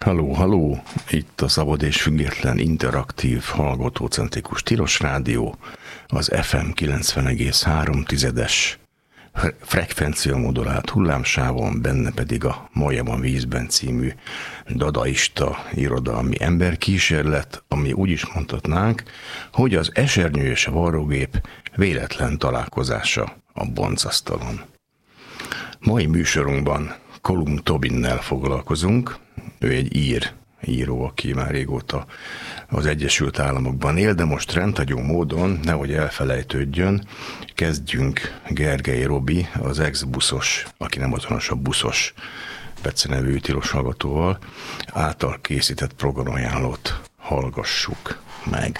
Halló, halló! Itt a szabad és független, interaktív, hallgatócentrikus Tilos Rádió, az FM 90,3-es frekvencia modulált hullámsávon, benne pedig a Majam a vízben című dadaista irodalmi emberkísérlet, ami úgy is mondhatnánk, hogy az esernyő és a varrógép véletlen találkozása a boncasztalon. Mai műsorunkban Colum Tobinnel foglalkozunk. Ő egy író, aki már régóta az Egyesült Államokban él, de most rendhagyó módon, nehogy elfelejtődjön, kezdjünk Gergely Robi, az ex-buszos, aki nem azonos a buszos becenevű tilos hallgatóval, által készített programajánlót hallgassuk meg.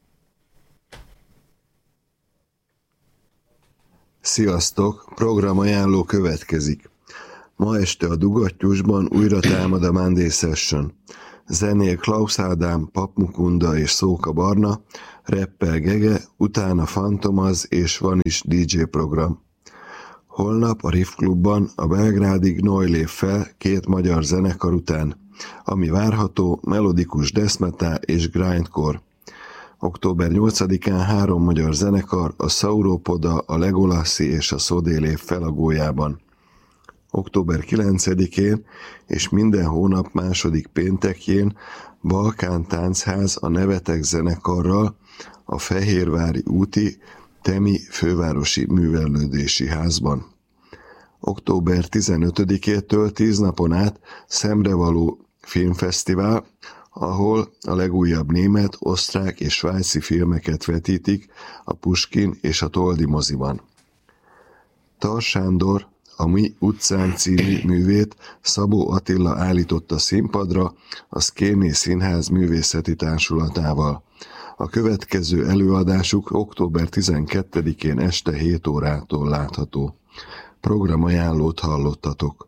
Sziasztok! Programajánló következik. Ma este a Dugattyúsban újra támad a Monday Session. Zenél Klaus Ádám, Pap Mukunda és Szóka Barna, rappel Gege, utána Fantomaz és van is DJ program. Holnap a Riff Klubban a belgrádi Gnoj lép fel 2 magyar zenekar után, ami várható melodikus death metal és grindcore. Október 8-án 3 magyar zenekar, a Sauropoda, a Legolassi és a Szodé lép fel a Gólyában. Október 9-én és minden hónap második péntekjén Balkán Táncház a Nevetek zenekarral a Fehérvári úti Temi fővárosi művelődési házban. Október 15-től 10 napon át Szemrevaló filmfesztivál, ahol a legújabb német, osztrák és svájci filmeket vetítik a Puskin és a Toldi moziban. Tar Sándor a Mi utcánk című művét Szabó Attila állította színpadra a Szkéné Színház művészeti társulatával. A következő előadásuk október 12-én este 7 órától látható. Programajánlót hallottatok.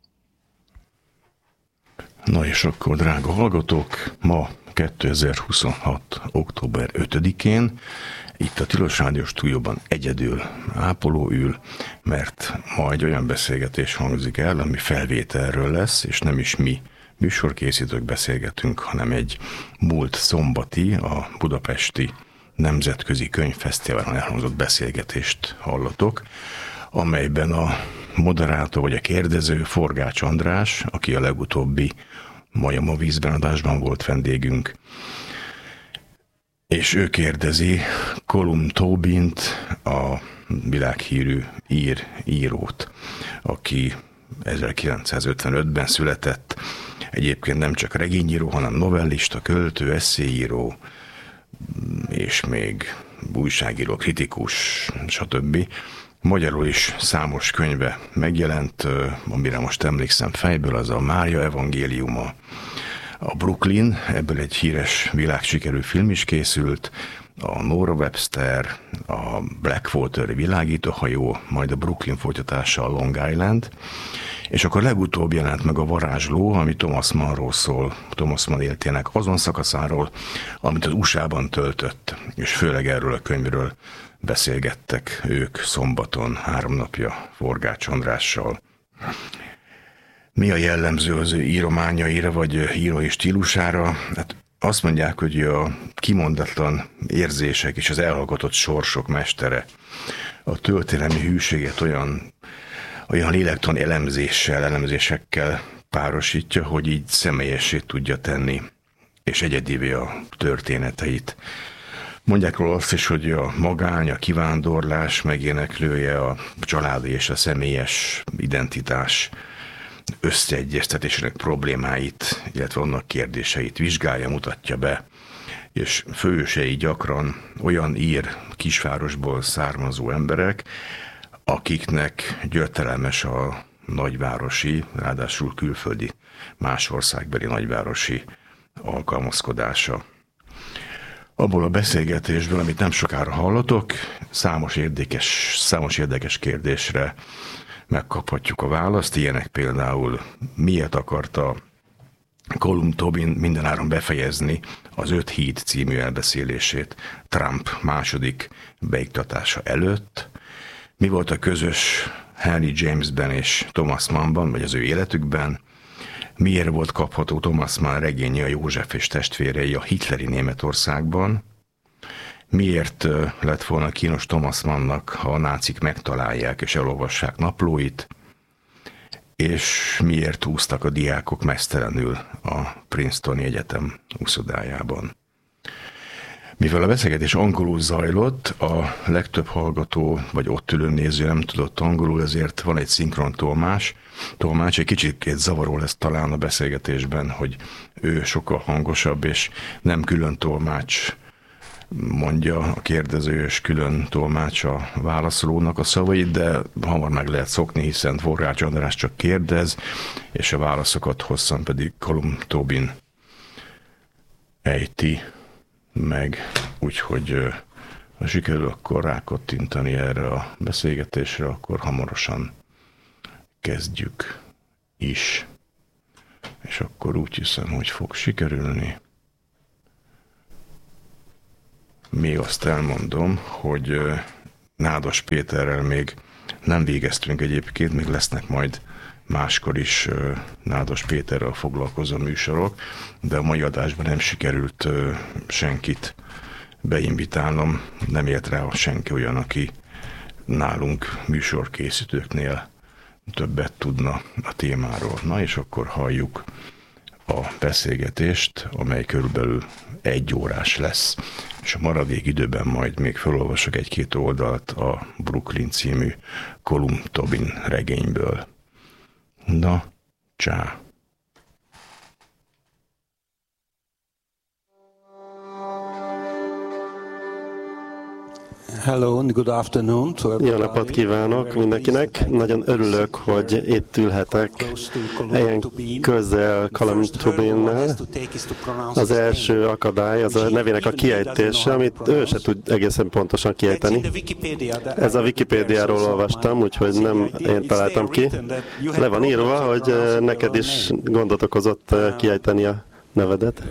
Na és akkor, drága hallgatók, ma 2026. október 5-én itt a Tilos Rádió stúdióban egyedül Ápoló ül, mert ma egy olyan beszélgetés hangzik el, ami felvételről lesz, és nem is mi műsorkészítők beszélgetünk, hanem egy múlt szombati, a budapesti Nemzetközi Könyvfesztiválon elhangzott beszélgetést hallatok, amelyben a moderátor vagy a kérdező Forgács András, aki a legutóbbi Majam a vízben adásban volt vendégünk, és ő kérdezi Colum Tobint, a világhírű írót, aki 1955-ben született, egyébként nem csak regényíró, hanem novellista, költő, esszéíró, és még újságíró, kritikus, stb. Magyarul is számos könyve megjelent, amire most emlékszem fejből, az a Mária evangéliuma, a Brooklyn, ebből egy híres világsikerű film is készült, a Nora Webster, a Blackwater világítóhajó, majd a Brooklyn folytatása a Long Island, és akkor legutóbb jelent meg a Varázsló, ami Thomas Mannról szól, Thomas Mann életének azon szakaszáról, amit az USA-ban töltött, és főleg erről a könyvről beszélgettek ők szombaton 3 napja Forgács Andrással. Mi a jellemző az ő írományaira, vagy írói stílusára? Hát azt mondják, hogy a kimondatlan érzések és az elhallgatott sorsok mestere. A történelmi hűséget olyan lélektan elemzésekkel párosítja, hogy így személyessé tudja tenni, és egyedivé a történeteit. Mondják róla azt is, hogy a magány, a kivándorlás megéneklője, a családi és a személyes identitás összeegyeztetésének problémáit, illetve annak kérdéseit vizsgálja, mutatja be, és főhősei gyakran olyan ír kisvárosból származó emberek, akiknek gyötrelmes a nagyvárosi, ráadásul külföldi, más országbeli nagyvárosi alkalmazkodása. Abból a beszélgetésből, amit nem sokára hallatok, számos érdekes kérdésre megkaphatjuk a választ. Ilyenek például, miért akarta Colum Tobin mindenáron befejezni az 5 híd című elbeszélését Trump második beiktatása előtt, mi volt a közös Henry Jamesben és Thomas Mannban, vagy az ő életükben, miért volt kapható Thomas Mann regénye, a József és testvérei a hitleri Németországban, miért lett volna kínos Thomas Mannnak, ha a nácik megtalálják és elolvassák naplóit, és miért úsztak a diákok meztelenül a Princetoni Egyetem úszodájában. Mivel a beszélgetés angolul zajlott, a legtöbb hallgató vagy ott ülő néző nem tudott angolul, ezért van egy szinkron tolmács, egy kicsit zavaró lesz talán a beszélgetésben, hogy ő sokkal hangosabb, és nem külön tolmács mondja a kérdező, és külön tolmács a válaszolónak a szavait, de hamar meg lehet szokni, hiszen Forgács András csak kérdez, és a válaszokat hosszan pedig Kalum Tobin ejti meg, úgyhogy ha sikerül akkor rákattintani erre a beszélgetésre, akkor hamarosan kezdjük is. És akkor úgy hiszem, hogy fog sikerülni. Még azt elmondom, hogy Nádas Péterrel még nem végeztünk egyébként, még lesznek majd máskor is Nádas Péterrel foglalkozó műsorok, de a mai adásban nem sikerült senkit beinvitálnom, nem ért rá senki olyan, aki nálunk műsorkészítőknél többet tudna a témáról. Na és akkor halljuk a beszélgetést, amely körülbelül 1 órás lesz, és a maradék időben majd még felolvasok 1-2 oldalt a Brooklyn című Kalum Tobin regényből. Na, csá! Hello and good afternoon to everybody. Jó napot kívánok mindenkinek! Nagyon örülök, hogy itt ülhetek ilyen közel Kalum Tobinnel. Az első akadály az a nevének a kiejtése, amit ő se tud egészen pontosan kiejteni. Ez a Wikipédiáról olvastam, úgyhogy nem én találtam ki. Le van írva, hogy neked is gondot okozott kiejteni a nevedet,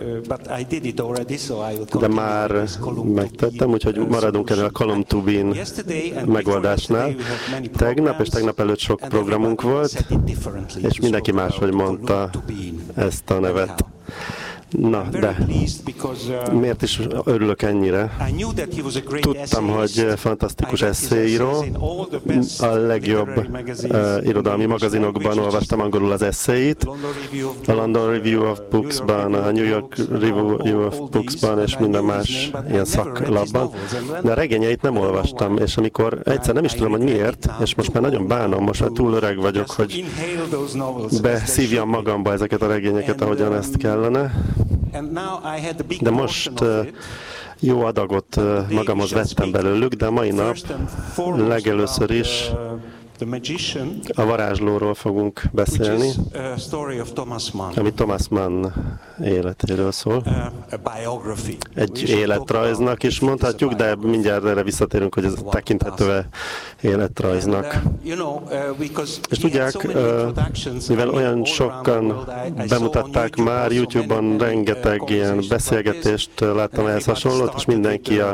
de már megtettem, úgyhogy maradunk ennél a Kalum Tobin megoldásnál. Tegnap és tegnap előtt sok programunk volt, és mindenki máshogy mondta ezt a nevet. Na, de miért is örülök ennyire? Tudtam, hogy fantasztikus eszéíró. A legjobb irodalmi magazinokban olvastam angolul az eszéit. A London Review of Books-ban, a New York Review of Books-ban és minden más ilyen szaklapban. De a regényeit nem olvastam, és amikor egyszer nem is tudom, hogy miért, és most már nagyon bánom, most már túl öreg vagyok, hogy beszívjam magamba ezeket a regényeket, ahogyan ezt kellene. De most jó adagot magamhoz vettem belőlük, de a mai nap legelőször is a varázslóról fogunk beszélni, ami Thomas Mann életéről szól. Egy életrajznak is mondhatjuk, de mindjárt erre visszatérünk, hogy ez tekinthető életrajznak. És tudják, mivel olyan sokan bemutatták már, YouTube-on rengeteg ilyen beszélgetést láttam ehhez hasonlót, és mindenki a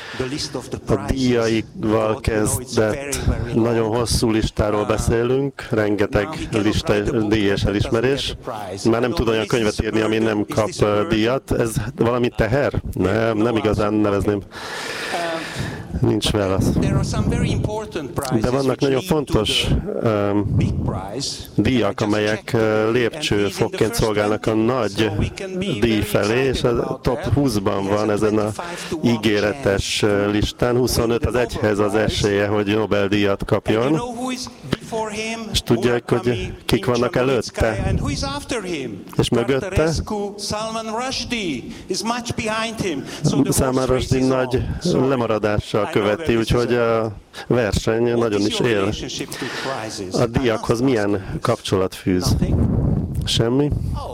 díjaival kezdett, nagyon hosszú listáról beszélünk, rengeteg díjas elismerés. Már nem tud olyan könyvet írni, ami nem kap díjat. Ez valami teher? Nem igazán nevezném. Nincs válasz. De vannak nagyon fontos díjak, amelyek lépcsőfokként szolgálnak a nagy díj felé, és a top 20-ban van ezen a ígéretes listán. 25 az egyhez az esélye, hogy Nobel-díjat kapjon. És tudják, hogy kik vannak előtte? És mögötte? Salman Rushdie nagy lemaradással követi, úgyhogy a verseny nagyon is él. A díjakhoz milyen kapcsolat fűz? Semmi?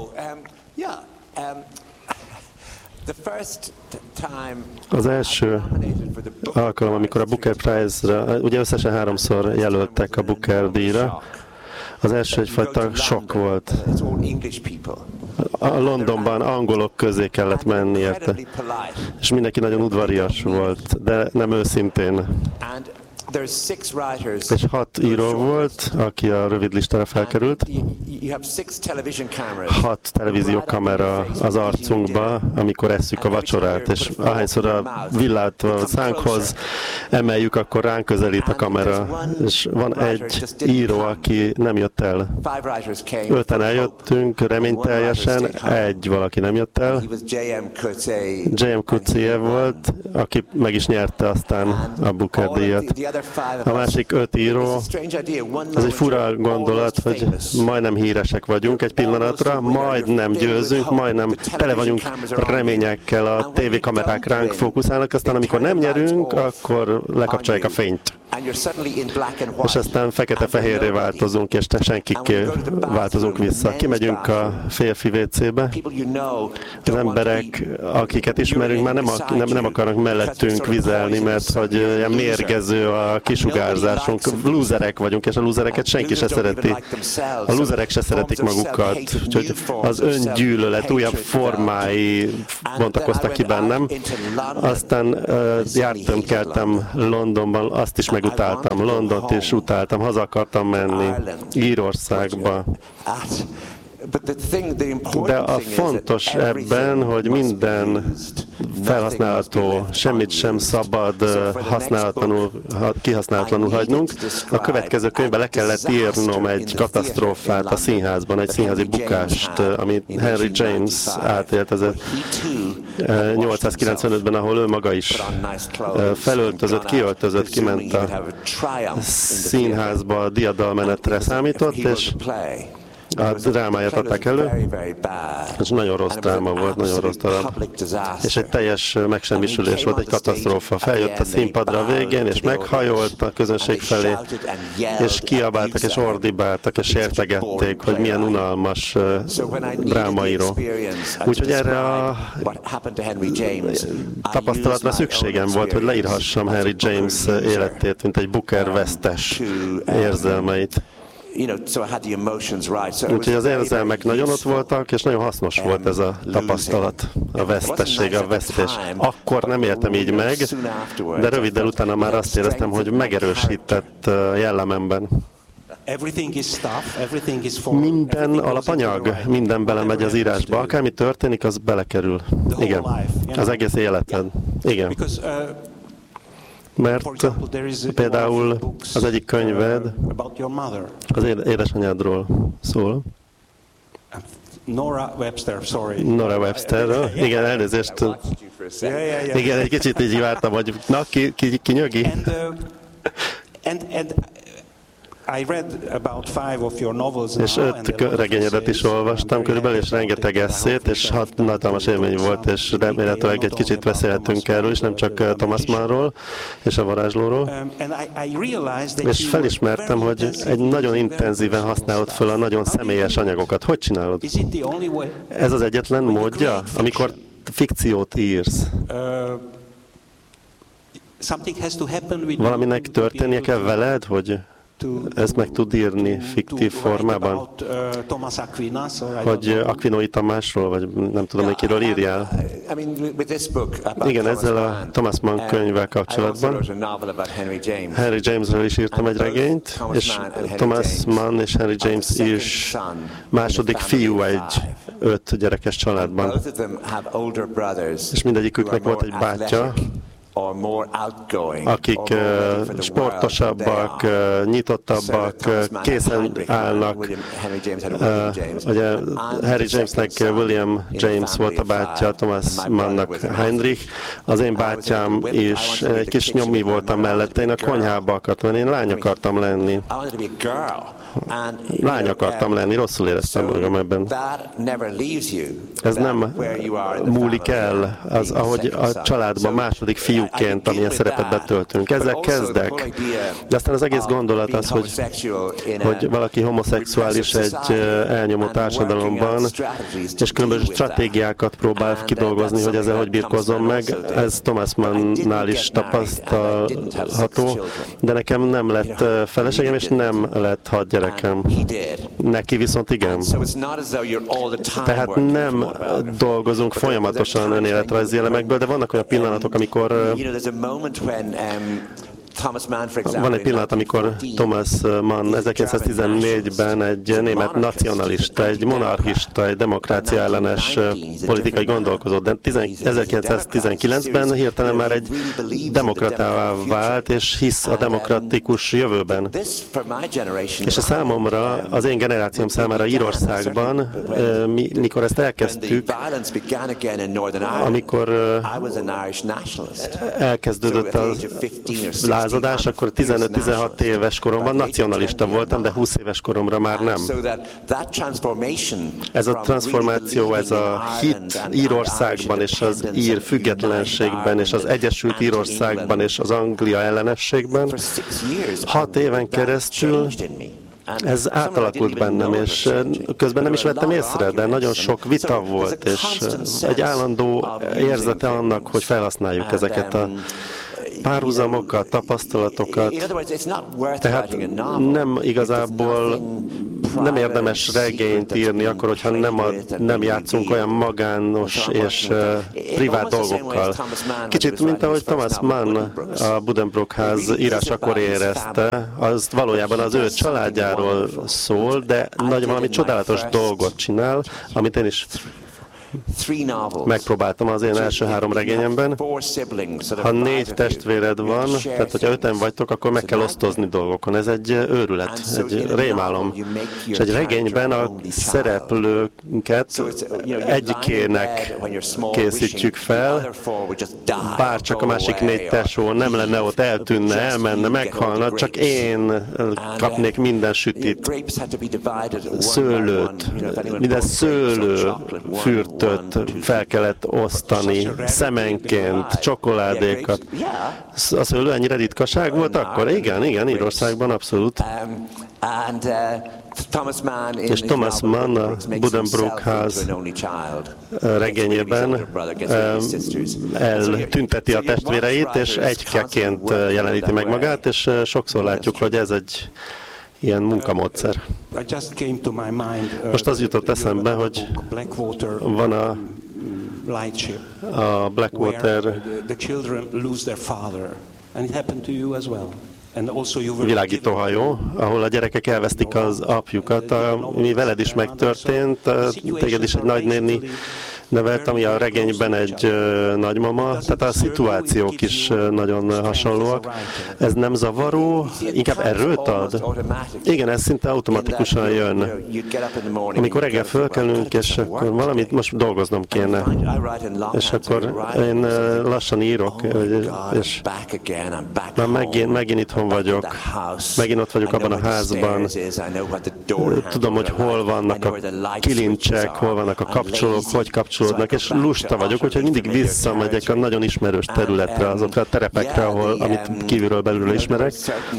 Az első alkalom, amikor a Booker Prize-ra, ugye összesen 3-szor jelöltek a Booker díjra, az első egyfajta sok volt. A Londonban angolok közé kellett menni érte, és mindenki nagyon udvarias volt, de nem őszintén. És 6 író volt, aki a rövid listára felkerült. 6 televíziókamera az arcunkba, amikor esszük a vacsorát, és ahányszor a villát a szánkhoz emeljük, akkor ránk közelít a kamera. És van egy író, aki nem jött el. 5-en eljöttünk reményteljesen, egy valaki nem jött el. J.M. Coetzee volt, aki meg is nyerte aztán a Booker díjat. A másik 5 író, ez egy fura gondolat, hogy majdnem híresek vagyunk egy pillanatra, majdnem győzünk, majdnem tele vagyunk reményekkel, a tévékamerák ránk fókuszálnak, aztán amikor nem nyerünk, akkor lekapcsolják a fényt. És aztán fekete-fehérré változunk, és senkikké változunk vissza. Kimegyünk a férfi WC-be. Az emberek, akiket ismerünk, már nem akarnak mellettünk vizelni, mert hogy ilyen mérgező a kisugárzásunk. Lúzerek vagyunk, és a lúzereket senki se szereti. A lúzerek se szeretik magukat. Úgyhogy az öngyűlölet újabb formái bontakoztak ki bennem. Aztán keltem Londonban, azt is megutáltam, Londont is utáltam, haza akartam menni, Írországba. De a fontos ebben, hogy minden felhasználható, semmit sem szabad kihasználatlanul hagynunk. A következő könyvben le kellett írnom egy katasztrófát a színházban, egy színházi bukást, amit Henry James átélt 1895-ben, ahol ő maga is felöltözött, kiöltözött, kiment a színházba, a diadalmenetre számított, és a drámáját adták elő, és nagyon rossz dráma volt, nagyon rossz darab. És egy teljes megsemmisülés volt, egy katasztrófa. Feljött a színpadra a végén, és meghajolt a közönség felé, és kiabáltak, és ordibáltak, és sértegették, hogy milyen unalmas drámaíró. Úgyhogy erre a tapasztalatra szükségem volt, hogy leírhassam Henry James életét, mint egy Booker vesztes érzelmeit. Úgyhogy az érzelmek nagyon ott voltak, és nagyon hasznos volt ez a tapasztalat, a vesztesség, a vesztés. Akkor nem értem így meg, de röviddel utána már azt éreztem, hogy megerősített jellememben. Minden alapanyag, minden belemegy az írásba, akármi történik, az belekerül. Igen, az egész életed. Igen. Mert például az egyik könyved az édesanyádról szól. Nora Websterről. Igen, elnézést. Igen, egy kicsit így vártam, hogy na, ki nyögi? És 5 regényedet is olvastam körülbelül, és rengeteg esszét, és hatalmas élmény volt, és remélhetőleg egy kicsit beszélhetünk erről is, nem csak Thomas Mannról és a varázslóról. És felismertem, hogy egy nagyon intenzíven használod föl a nagyon személyes anyagokat. Hogy csinálod? Ez az egyetlen módja, amikor fikciót írsz? Valaminek történnie kell veled, hogy ezt meg tud írni fiktív formában? Hogy Aquinoi Tamásról, vagy nem tudom, hogy kiről írjál? Igen, ezzel a Thomas Mann könyvvel kapcsolatban. Henry Jamesről is írtam egy regényt, és Thomas Mann és Henry James is második fiú egy 5 gyerekes családban. És mindegyiküknek volt egy bátyja, akik sportosabbak, nyitottabbak, készen állnak. Ugye Henry Jamesnek William James volt a bátyja, Thomas Mannnak Heinrich. Az én bátyám is egy kis nyomi voltam mellette, én a konyhába akartam menni, én lány akartam lenni. Lány akartam lenni, rosszul éreztem magam ebben. Ez nem múlik el, az, ahogy a családban második fiúként, amilyen szerepet betöltünk. Ezzel kezdek. De aztán az egész gondolat az, hogy valaki homoszexuális egy elnyomó társadalomban, és különböző stratégiákat próbál kidolgozni, hogy ezzel hogy birkózzon meg. Ez Thomas Mannnál is tapasztalható, de nekem nem lett feleségem, és nem lett 6 gyerekem. Neki viszont igen. Tehát nem dolgozunk folyamatosan önéletrajzi elemekből, de vannak olyan pillanatok, amikor Van egy pillanat, amikor Thomas Mann 1914-ben egy német nacionalista, egy monarchista, egy demokrácia ellenes politikai gondolkozó, de 1919-ben hirtelen már egy demokratává vált, és hisz a demokratikus jövőben. És a számomra, az én generációm számára Írországban, mikor ezt elkezdtük, amikor elkezdődött a lázadás, akkor 15-16 éves koromban nacionalista voltam, de 20 éves koromra már nem. Ez a transformáció, ez a hit Írországban és az ír függetlenségben és az Egyesült Írországban és az Anglia ellenességben 6 éven keresztül ez átalakult bennem, és közben nem is vettem észre, de nagyon sok vita volt, és egy állandó érzete annak, hogy felhasználjuk ezeket a párhuzamokat, tapasztalatokat. Tehát nem igazából nem érdemes regényt írni, akkor, hogyha nem játszunk olyan magános és privát dolgokkal. Kicsit, mint ahogy Thomas Mann a Buddenbrook ház írásakor érezte, az valójában az ő családjáról szól, de nagyon valami csodálatos dolgot csinál, amit én is megpróbáltam az én első 3 regényemben. Ha 4 testvéred van, tehát hogyha 5-en vagytok, akkor meg kell osztozni dolgokon. Ez egy őrület, egy rémálom. És egy regényben a szereplőket egyikének készítjük fel, bár csak a másik 4 tesó nem lenne ott, eltűnne, elmenne, meghalna, csak én kapnék minden sütit, szőlőt, minden szőlőfürt fel kellett osztani szemenként, csokoládékat. A szőlő ennyire ritkaság volt akkor? Igen, Írországban abszolút. És Thomas Mann a Buddenbrook ház regényében eltünteti a testvéreit, és egykeként jeleníti meg magát, és sokszor látjuk, hogy ez egy ilyen munkamódszer. Most az jutott eszembe, hogy van a Blackwater világítóhajó, ahol a gyerekek elvesztik az apjukat, ami veled is megtörtént, téged is egy nagynéni nevelt, ami a regényben egy nagymama, tehát a szituációk is nagyon hasonlóak. Ez nem zavaró, inkább erőt ad? Igen, ez szinte automatikusan jön. Amikor reggel fölkelünk, és akkor valamit most dolgoznom kéne, és akkor én lassan írok, és már megint itthon vagyok, megint ott vagyok abban a házban, tudom, hogy hol vannak a kilincsek, hol vannak a kapcsolók, hogy kapcsolódnak, és lusta vagyok, úgyhogy mindig visszamegyek a nagyon ismerős területre, azokra a terepekre, amit kívülről belülről ismerek.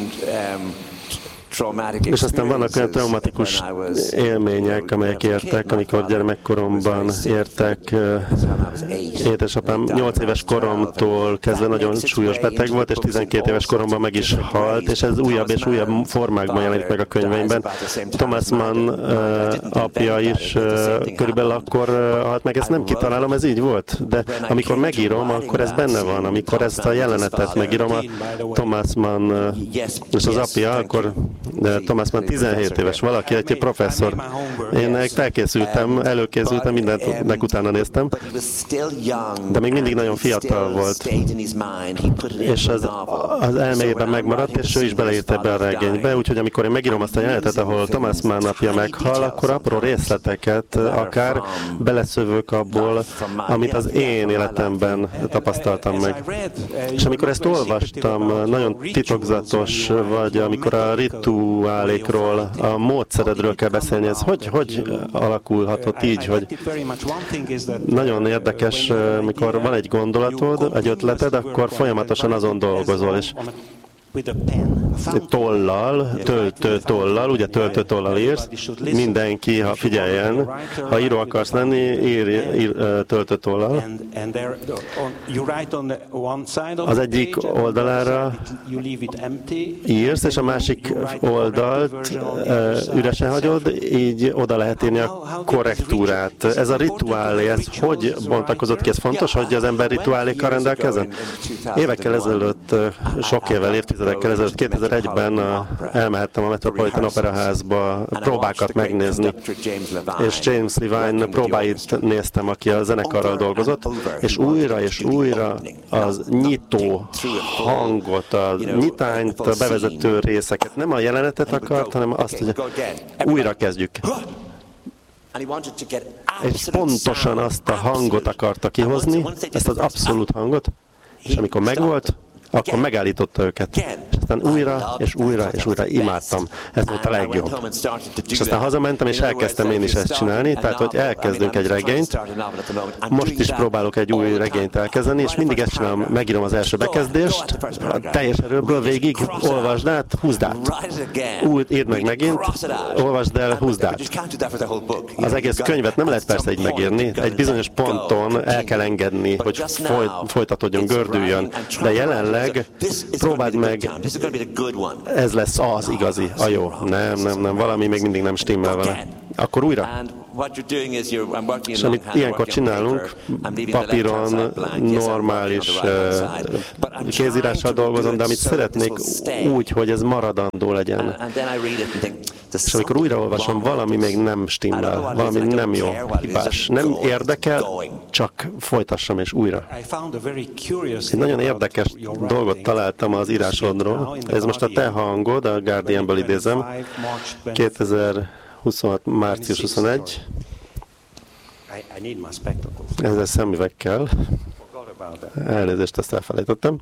És aztán vannak olyan traumatikus élmények, amelyek értek, amikor gyermekkoromban értek. Édesapám 8 éves koromtól kezdve nagyon súlyos beteg volt, és 12 éves koromban meg is halt, és ez újabb és újabb formákban jelenik meg a könyveimben. Thomas Mann apja is körülbelül akkor halt meg, ezt nem kitalálom, ez így volt, de amikor megírom, akkor ez benne van, amikor ezt a jelenetet megírom, a Thomas Mann és az apja, akkor de Thomas Mann 17 éves, valaki, egy professzor. Én felkészültem, előkészültem, mindent utána néztem, de még mindig nagyon fiatal volt. És az elméjében megmaradt, és ő is beleírta ebbe a regénybe, úgyhogy amikor én megírom azt a jelenetet, ahol Thomas Mann apja meghal, akkor apró részleteket akár beleszövök abból, amit az én életemben tapasztaltam meg. És amikor ezt olvastam, nagyon titokzatos, vagy amikor a rituálékról, a módszeredről kell beszélni, ez hogy alakulhatott így, hogy nagyon érdekes, mikor van egy gondolatod, egy ötleted, akkor folyamatosan azon dolgozol, és tollal, töltőtollal, ugye töltőtollal írsz, mindenki, ha figyeljen, ha író akarsz lenni, ír töltőtollal. Az egyik oldalára írsz, és a másik oldalt üresen hagyod, így oda lehet írni a korrektúrát. Ez a rituálé, ez hogy bontakozott ki? Ez fontos, hogy az ember rituálékkal rendelkezzen? Évekkel ezelőtt, sok évvel, évtizedekkel évtizedekkel ezelőtt, 2001-ben elmehettem a Metropolitan Operaházba próbákat megnézni, és James Levine próbáit néztem, aki a zenekarral dolgozott, és újra az nyitó hangot, a nyitányt, a bevezető részeket, nem a jelenetet akart, hanem azt, hogy újra kezdjük. És pontosan azt a hangot akarta kihozni, ezt az abszolút hangot, és amikor megvolt, akkor megállította őket. És aztán újra imádtam. Ez volt a legjobb. És aztán hazamentem, és elkezdtem én is ezt csinálni, tehát, hogy elkezdünk egy regényt. Most is próbálok egy új regényt elkezdeni, és mindig ezt csinálom, megírom az első bekezdést, a teljes erőből végig, olvasd át, húzd át. Úgy írd meg megint, olvasd el, húzd át. Az egész könyvet nem lehet persze így megírni, egy bizonyos ponton el kell engedni, hogy folytatódjon, gördüljön, de jelenleg próbáld meg, ez lesz az igazi, a jó. Nem, valami még mindig nem stimmel vele. Akkor újra. És amit ilyenkor csinálunk, papíron, normális kézírással dolgozom, de amit szeretnék úgy, hogy ez maradandó legyen. És amikor újraolvasom, valami még nem stimmel, valami nem jó, hibás. Nem érdekel, csak folytassam és újra. Egy nagyon érdekes dolgot találtam az írásodról. Ez most a te hangod, a Guardianből idézem. 2026. március 21. Ezzel szemüvegkel. Elnézést, ezt elfelejtettem.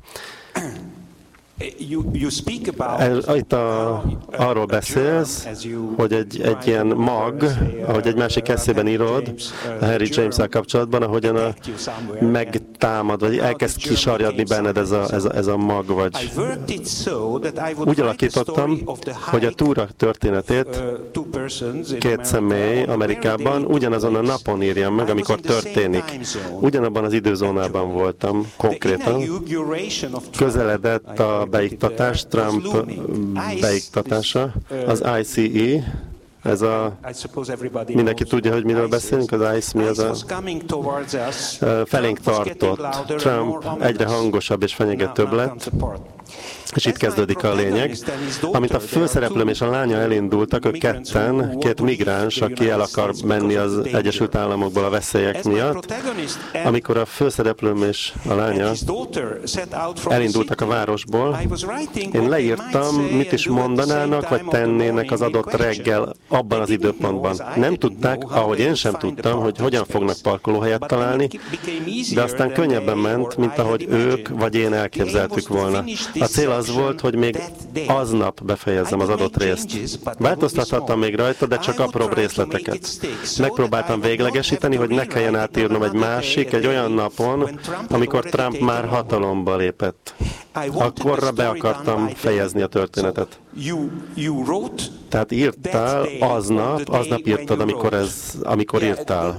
Itt arról beszélsz, hogy egy ilyen mag, ahogy egy másik eszében írod, a Henry James-szel kapcsolatban, ahogyan megtámad, vagy elkezd kisarjadni benned ez a mag, vagy úgy alakítottam, hogy a túra történetét két személy Amerikában ugyanazon a napon írjam meg, amikor történik. Ugyanabban az időzónában voltam konkrétan. Közeledett a beiktatás, Trump beiktatása, az ICE, ez a... Mindenki tudja, hogy miről beszélünk, az ICE mi az a... Felénk tartott. Trump egyre hangosabb és fenyegetőbb lett. És itt kezdődik a lényeg. Amint a főszereplőm és a lánya elindultak, ők ketten, két migráns, aki el akar menni az Egyesült Államokból a veszélyek miatt. Amikor a főszereplőm és a lánya elindultak a városból, én leírtam, mit is mondanának, vagy tennének az adott reggel abban az időpontban. Nem tudták, ahogy én sem tudtam, hogy hogyan fognak parkolóhelyet találni, de aztán könnyebben ment, mint ahogy ők vagy én elképzeltük volna. A cél az volt, hogy még aznap befejezzem az adott részt. Változtathattam még rajta, de csak apróbb részleteket. Megpróbáltam véglegesíteni, hogy ne kelljen átírnom egy olyan napon, amikor Trump már hatalomba lépett. Akkorra be akartam fejezni a történetet. Tehát írtál aznap írtad, amikor írtál.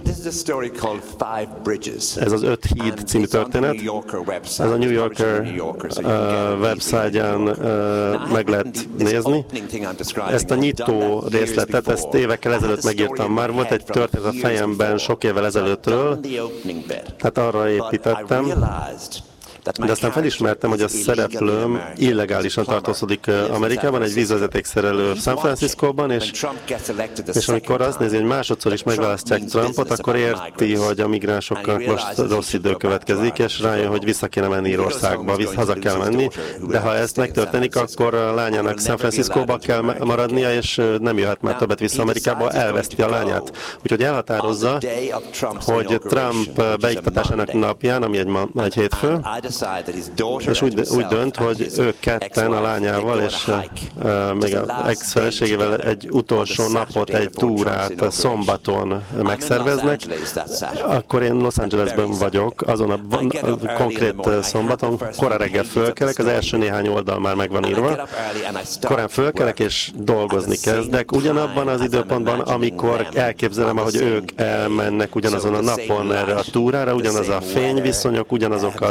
Ez az 5 híd című történet. Ez a New Yorker websájtján meg lehet nézni. Ezt a nyitó részletet, ezt évekkel ezelőtt megírtam már. Volt egy történet a fejemben sok évvel ezelőttről, tehát arra építettem. De aztán felismertem, hogy a szereplőm illegálisan tartózkodik Amerikában, egy vízvezetékszerelő San Franciscóban, és amikor azt nézi, hogy másodszor is megválasztják Trumpot, akkor érti, hogy a migránsoknak most rossz idő következik, és rájön, hogy vissza kéne menni Írországba, haza kell menni, de ha ezt megtörténik, akkor a lányának San Franciscóba kell maradnia, és nem jöhet már többet vissza Amerikába, elveszti a lányát. Úgyhogy elhatározza, hogy Trump beiktatásának napján, ami egy hétfő, és úgy dönt, hogy ők ketten a lányával és még az ex-feleségével egy utolsó napot, egy túrát szombaton megszerveznek. Akkor én Los Angelesben vagyok, azon a konkrét szombaton, korán reggel fölkelek, az első néhány oldal már meg van írva. Korán fölkelek és dolgozni kezdek, ugyanabban az időpontban, amikor elképzelem, ahogy ők elmennek ugyanazon a napon erre a túrára, ugyanaz a fényviszonyok, ugyanazok az időjárások,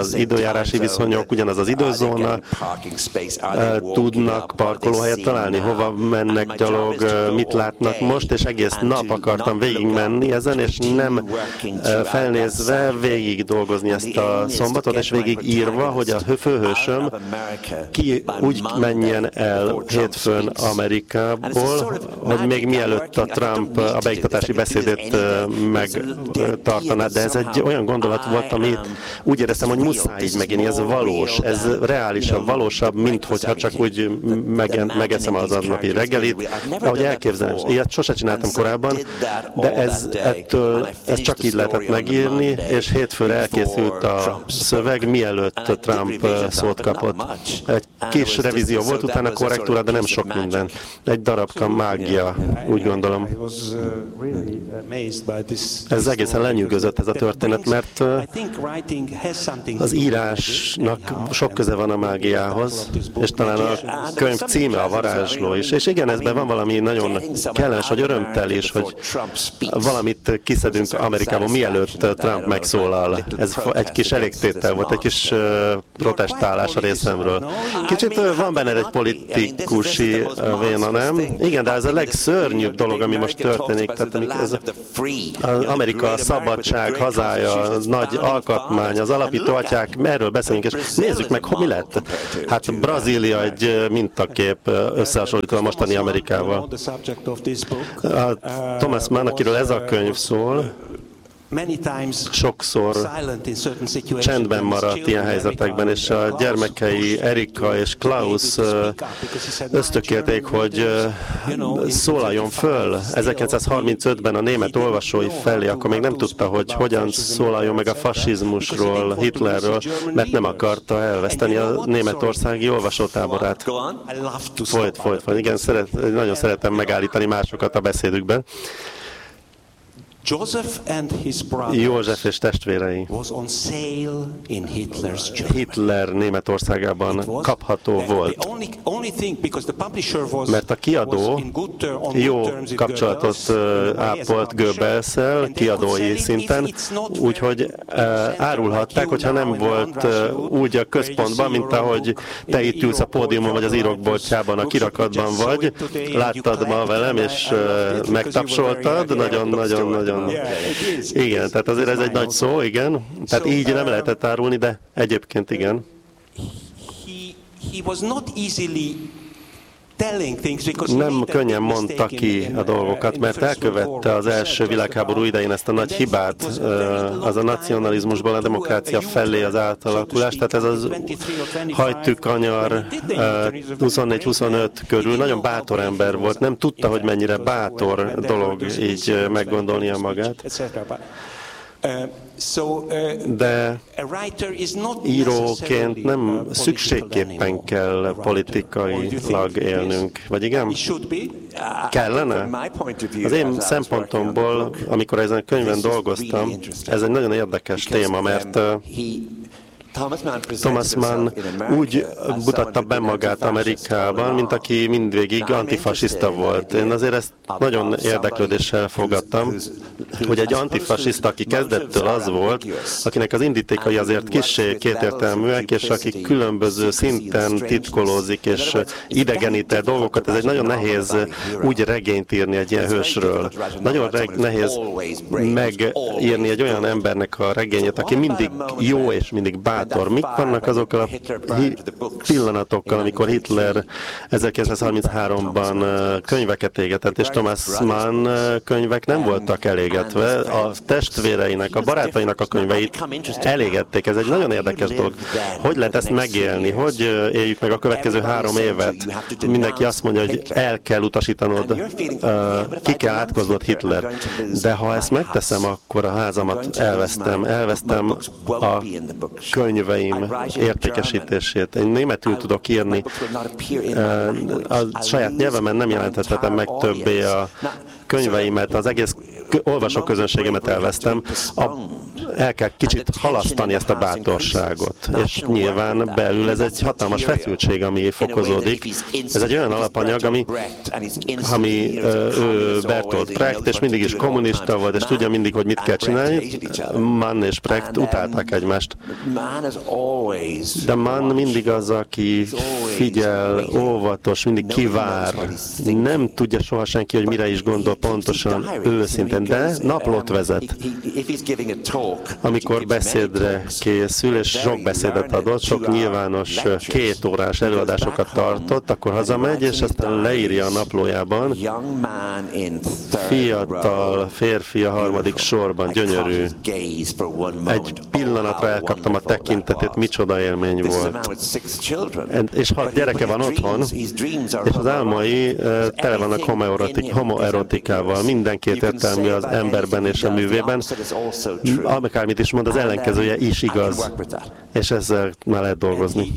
időjárási viszonyok, ugyanaz az időzóna, tudnak parkolóhelyet találni, hova mennek gyalog, mit látnak most, és egész nap akartam végigmenni ezen, és nem felnézve végig dolgozni ezt a szombatot, és végig írva, hogy a főhősöm úgy menjen el hétfőn Amerikából, hogy még mielőtt a Trump a beiktatási beszédét megtartaná, de ez egy olyan gondolat volt, amit úgy éreztem, hogy muszáj így megélni, ez valós, ez reálisabb, valósabb, mint hogyha csak úgy megeszem az aznapi reggelit, ahogy elképzelem. Ilyet sose csináltam korábban, de ez csak így lehetett megírni, és hétfőre elkészült a szöveg, mielőtt Trump szót kapott. Egy kis revízió volt, utána korrektúra, de nem sok minden. Egy darabka mágia, úgy gondolom. Ez egészen lenyűgözött ez a történet, mert az írásnak sok köze van a mágiához, és talán a könyv címe a varázsló is. És igen, ezben van valami nagyon kellemes, vagy örömtel is, hogy valamit kiszedünk Amerikából, mielőtt Trump megszólal. Ez egy kis elégtétel volt, egy kis protestálás a részemről. Kicsit van benne egy politikusi véna, nem? Igen, de ez a legszörnyűbb dolog, ami most történik. Tehát ez Amerika szabadság hazája, nagy alkotmány, az alapító atyák, erről beszélünk, és nézzük meg, mi lett. Hát Brazília egy mintakép összehasonlítva a mostani Amerikával. Thomas Mann, akiről ez a könyv szól, sokszor csendben maradt ilyen helyzetekben, és a gyermekei Erika és Klaus ösztökélték, hogy szólaljon föl 1935-ben a német olvasói felé, akkor még nem tudta, hogy hogyan szólaljon meg a fasizmusról, Hitlerről, mert nem akarta elveszteni a németországi olvasótáborát. Folyt. Igen, nagyon szeretem megállítani másokat a beszédükben. József és testvérei Hitler Németországában kapható volt, mert a kiadó jó kapcsolatot ápolt Goebbels-szel kiadói szinten, úgyhogy árulhatták, hogyha nem volt úgy a központban, mint ahogy te itt ülsz a pódiumon, vagy az írókboltjában, a kirakatban vagy, láttad ma velem, és megtapsoltad, nagyon igen, tehát azért ez egy nagy szó, igen. Tehát így nem lehetett árulni, de egyébként igen. Nem könnyen mondta ki a dolgokat, mert elkövette az első világháború idején ezt a nagy hibát, az a nacionalizmusból a demokrácia felé az átalakulás, tehát ez az hajtűkanyar 24-25 körül nagyon bátor ember volt, nem tudta, hogy mennyire bátor dolog így meggondolnia magát. De íróként nem szükségképpen kell politikailag élnünk, vagy igen? Kellene? Az én szempontomból, amikor ezen a könyvben dolgoztam, ez egy nagyon érdekes téma, mert Thomas Mann úgy mutatta be magát Amerikában, mint aki mindvégig antifasiszta volt. Én azért ezt nagyon érdeklődéssel fogadtam, hogy egy antifasiszta, aki kezdettől az volt, akinek az indítékai azért kissé kétértelműek, és aki különböző szinten titkolózik és idegenít el dolgokat, ez egy nagyon nehéz úgy regényt írni egy ilyen hősről. Nagyon nehéz megírni egy olyan embernek a regényét, aki mindig jó és mindig bátor. Mik vannak azokkal a pillanatokkal, amikor Hitler 1933-ban könyveket égetett, és Thomas Mann könyvek nem voltak elégetve. A testvéreinek, a barátainak a könyveit elégették. Ez egy nagyon érdekes dolog. Hogy lehet ezt megélni? Hogy éljük meg a következő 3 évet? Mindenki azt mondja, hogy el kell utasítanod, ki kell átkoznod Hitler. De ha ezt megteszem, akkor a házamat elvesztem. Elvesztem a könyveim értékesítését. Én németül tudok írni. A saját nyelvemen nem jelenthetem meg többé a könyveimet. Az egész olvasóközönségemet elvesztem. El kell kicsit halasztani ezt a bátorságot. És nyilván belül ez egy hatalmas feszültség, ami fokozódik. Ez egy olyan alapanyag, ami Bertolt Brecht, és mindig is kommunista volt, és tudja mindig, hogy mit kell csinálni. Mann és Brecht utálták egymást. De Mann mindig az, aki figyel, óvatos, mindig kivár. Nem tudja soha senki, hogy mire is gondol pontosan, őszintén, de naplót vezet. Amikor beszédre készül, és sok beszédet adott, sok nyilvános 2 órás előadásokat tartott, akkor hazamegy, és aztán leírja a naplójában. Fiatal férfi a harmadik sorban, gyönyörű. Egy pillanatra elkaptam a tekintetét, micsoda élmény volt. És 6 gyereke van otthon, és az álmai tele vannak homoerotikával. Mindenkét értelmű az emberben és a művében. Akármit is mond, az ellenkezője is igaz. És ezzel már lehet dolgozni.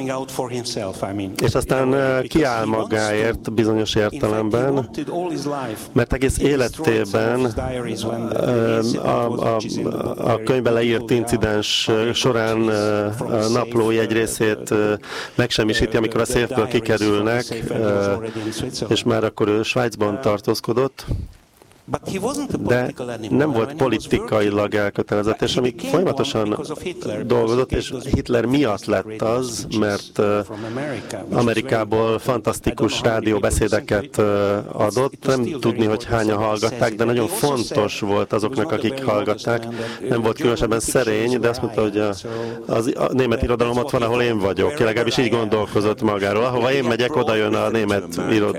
És aztán kiáll magáért bizonyos értelemben, mert egész életében a könyvben leírt incidens során a naplói egy részét megsemmisíti, amikor a szélből kikerülnek, és már akkor ő Svájcban tartózkodott, de nem volt politikailag elkötelezett, és amíg folyamatosan dolgozott, és Hitler miatt lett az, mert Amerikából fantasztikus rádióbeszédeket adott, nem tudni, hogy hányan hallgatták, de nagyon fontos volt azoknak, akik hallgatták. Nem volt különösebben szerény, de azt mondta, hogy a német irodalom ott van, ahol én vagyok. Legalábbis így gondolkozott magáról. Ahova én megyek, oda jön a német